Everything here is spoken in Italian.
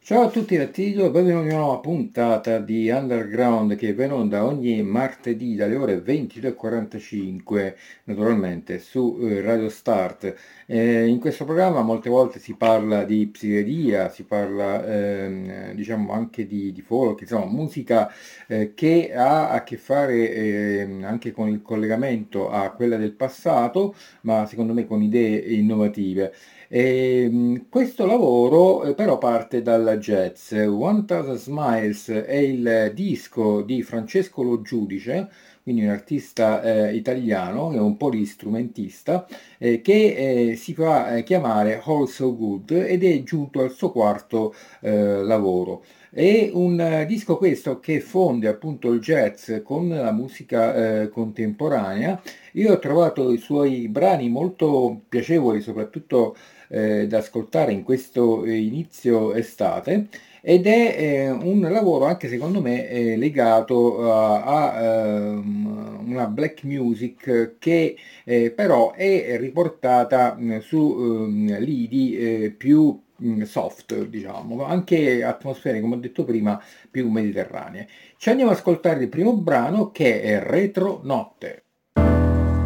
Ciao a tutti da Tiglio e benvenuti a una nuova puntata di Underground che va in onda ogni martedì dalle ore 22:45, naturalmente su Radio Start. In questo programma molte volte si parla di psichedelia, si parla diciamo anche di folk, insomma musica che ha a che fare anche con il collegamento a quella del passato, ma secondo me con idee innovative. Questo lavoro però parte dal jazz. 1000 Smiles è il disco di Francesco Lo Giudice, quindi un artista italiano, è un polistrumentista, che si fa chiamare All So Good ed è giunto al suo quarto lavoro. È un disco questo che fonde appunto il jazz con la musica contemporanea. Io ho trovato i suoi brani molto piacevoli, soprattutto da ascoltare in questo inizio estate ed è un lavoro anche secondo me legato una black music che però è riportata su lidi più soft, diciamo, anche atmosfere, come ho detto prima, più mediterranee. Ci andiamo ad ascoltare il primo brano che è Retro Notte.